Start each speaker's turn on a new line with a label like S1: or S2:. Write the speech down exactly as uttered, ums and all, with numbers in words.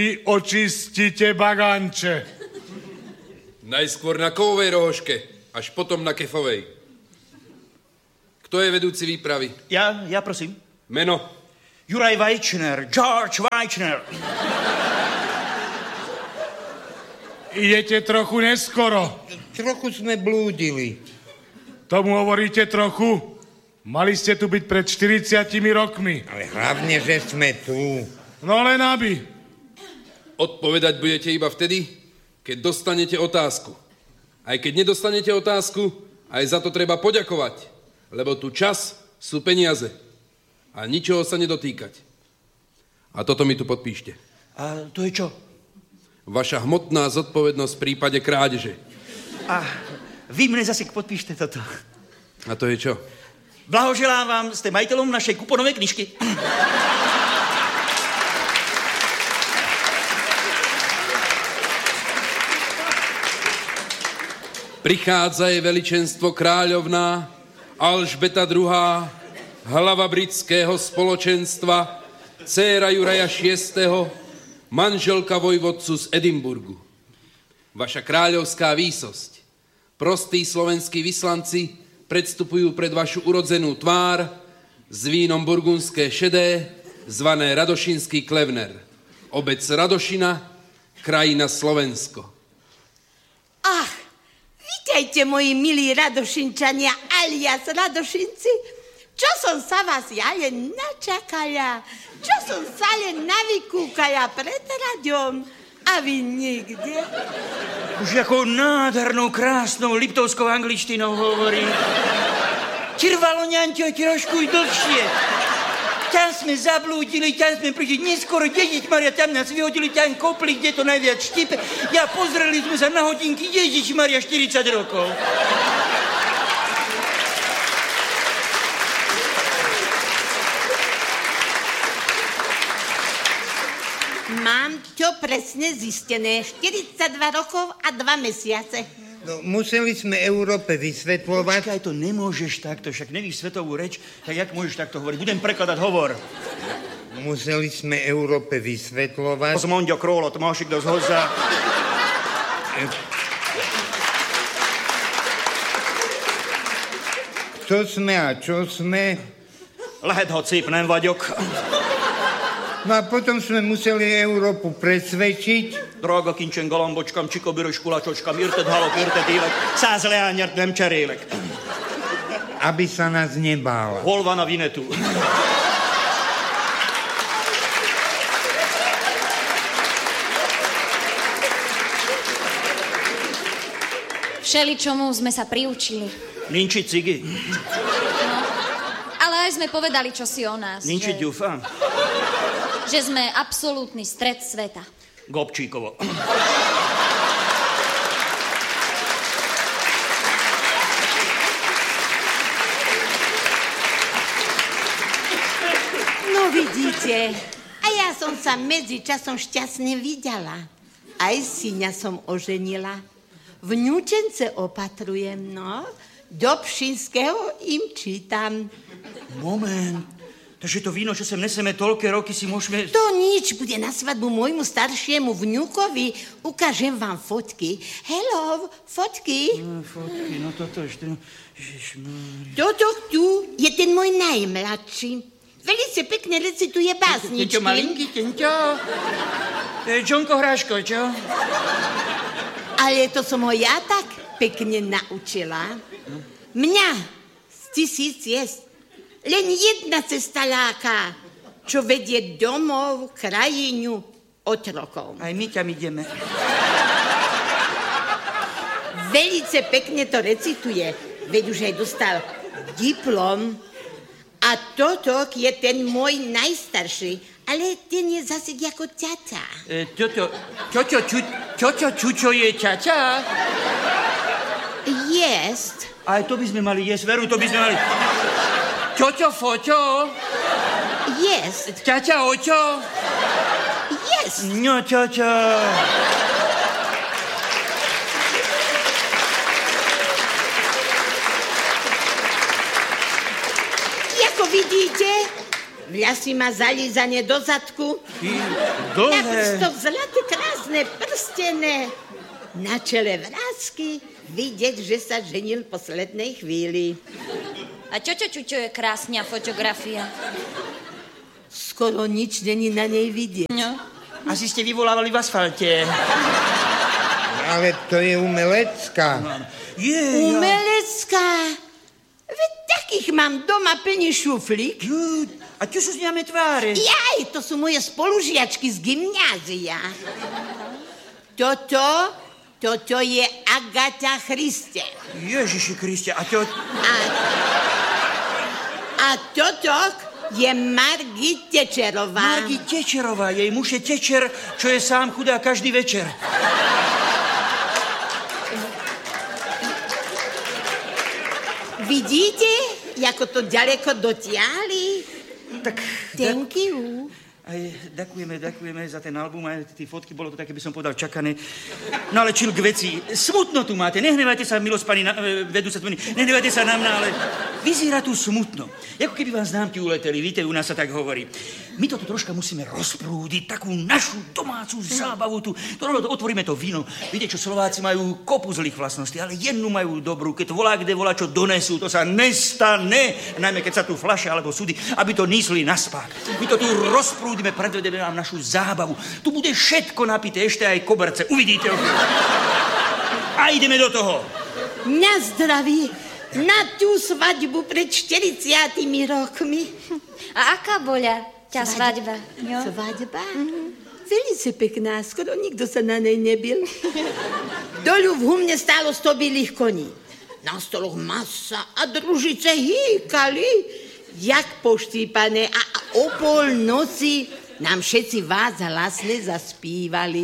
S1: Vy očistíte baganče.
S2: Najskôr na kovovej rohožke, až potom na kefovej. Kto je vedúci výpravy?
S3: Ja, ja prosím.
S2: Meno?
S3: Juraj Vajčner, George Vajčner.
S1: Idete trochu neskoro.
S4: Trochu sme blúdili.
S1: Tomu hovoríte trochu? Mali ste tu byť pred štyridsiatimi rokmi.
S4: Ale hlavne, že sme tu.
S1: No len aby.
S2: Odpovedať budete iba vtedy, keď dostanete otázku. Aj keď nedostanete otázku, aj za to treba poďakovať, lebo tu čas sú peniaze a ničoho sa nedotýkať. A toto mi tu podpíšte.
S3: A to je čo?
S2: Vaša hmotná zodpovednosť v prípade krádeže.
S3: A vy mne zase podpíšte toto.
S2: A to je čo?
S3: Blahoželám vám, ste majiteľom našej kuponovej knižky.
S2: Prichádza jej veličenstvo kráľovná Alžbeta druhá, hlava britského spoločenstva, dcéra Juraja šiesteho, manželka vojvodcu z Edinburgu. Vaša kráľovská výsosť, prostí slovenskí vyslanci predstupujú pred vašu urodzenú tvár s vínom burgundské šedé, zvané Radošinský klevner. Obec Radošina, krajina Slovensko.
S5: Ach, vítajte, moji milí Radošinčania, alias Radošinci. Čo som sa vás ja len načakala, čo som sa len navykúkala pred raďom, a vy nikde.
S3: Už ako nádhernou, krásnou liptovskou angličtinou hovorí. Trvalo, ňaňťo, trošku dlhšie. Tam sme zablúdili, tam sme prišli neskoro, Ježiš Maria, tam nás vyhodili, tam kopli, kde to najviac štipe. Ja pozreli sme sa na hodinky, Ježiš Maria, štyridsať rokov.
S5: Mám to presne zistené. štyridsaťdva rokov a dva mesiace.
S4: No, museli sme Európe vysvetľovať.
S3: Počkaj, to nemôžeš takto, však nevíš svetovú reč, tak jak môžeš takto hovoriť? Budem prekladať hovor.
S4: Museli sme Európe vysvetľovať.
S3: Zmondio królo, to máš kto zhoza.
S4: Kto sme a čo sme?
S3: Lehet ho cípnem, Vaďok.
S4: No a potom sme museli Európu presvedčiť.
S3: Droga kinčen galombočkam, čikobiroš kulačočkam, irtet halok, irtet ívek, száz leányért nem cserélek.
S4: Aby sa nás nebála.
S3: Hol van a Vinetu?
S6: Všeličomu sme sa priučili.
S3: Ninčiť cigy.
S6: No, ale aj sme povedali čosi o nás.
S3: Ninčiť
S6: že...
S3: ďufa.
S6: že sme absolútny stred sveta.
S3: Gobčíkovo.
S5: No vidíte, a ja som sa medzi časom šťastne videla. Aj syňa som oženila. Vňúčence opatrujem, no. Do Pšinského im čítam.
S3: Moment. Takže to víno, čo sem neseme toľké roky, si môžeme...
S5: To nič, bude na svadbu môjmu staršiemu vňúkovi. Ukážem vám fotky. Hello, fotky.
S3: No, fotky, no toto ešte... Ježišmária.
S5: Toto tu je ten môj najmladší. Velice pekne recituje básničky.
S3: Tenťo malinký, Tenťo. E, Johnko Hráško, čo?
S5: Ale to som ho ja tak pekne naučila. Mňa z tisíc ciest len jedna cesta láka, čo vedie domov, krajinu, otrokov.
S3: Aj my ťam ideme.
S5: Velice pekne to recituje. Veď už aj dostal diplom. A toto je ten môj najstarší. Ale ten je zase ako ťaťa.
S3: E, toto, toto, toto, čučo je ťaťa?
S5: Jest.
S3: Aj to by sme mali jesť, veru, to by sme mali... Čoťo, foťo?
S5: Jest.
S3: Ťaťa, oťo?
S5: Jest.
S3: No, ťaťa.
S5: Jako vidíte, Vlasy má zalízané do zadku. Na
S3: Dlhé.
S5: prstoch zlaté, krásne, prstené. Na čele vrásky vidieť, že sa ženil v poslednej chvíli.
S6: A čo, čo, čo, čo je krásna fotografia?
S5: Skoro nič není na nej vidieť.
S6: No.
S3: Asi ste vyvolávali v asfalte.
S4: Ale to je umelecká.
S3: Je, ja.
S5: Umelecká. Veď takých mám doma plný šuflík.
S3: Jú, a čo sú s ňame tváre?
S5: Jaj, to sú moje spolužiačky z gymnázia. Toto, toto je Agata Christe.
S3: Ježiši Kriste, a to...
S5: A, a toto je Margit Tečerová.
S3: Margit Tečerová, jej muž je Tečer, čo je sám chudá každý večer.
S5: Vidíte, ako to ďaleko dotiahli?
S3: Tak...
S5: Thank you.
S3: Aj, ďakujeme, ďakujeme za ten album, aj tie fotky, bolo to také, by som povedal, čakané. No ale čil k veci. Smutno tu máte, nehnevajte sa, milosť pani, na, vedú sa tu, nehnevajte sa na mňa, ale vyzerá tu smutno. Ako keby vám známky uleteli, víte, u nás sa tak hovorí. My to tu troška musíme rozprúdiť, takú našu domácu zábavu tu. To, to, otvoríme to víno. Viete, čo Slováci majú kopu zlých vlastností, ale jednu majú dobrú. Keď volá, kde volá, čo donesú, to sa nestane. Najmä keď sa tu fľaše alebo súdy, aby to nísli na spák. My to tu rozprúdime, predvedeme vám našu zábavu. Tu bude všetko napité, ešte aj koberce. Uvidíte. A ideme do toho.
S5: Na zdraví. Na tú svadbu pred štyridsiatimi rokmi.
S6: A aká bola tá svadba? Jo?
S5: Svadba? Mm-hmm. Velice pekná, skoro nikto sa na nej nebil. Dolu v humne stálo sto bylých koní. Na stoloch masa a družice hýkali, jak poštípané, a o pol noci nám všetci vás hlasne zaspívali.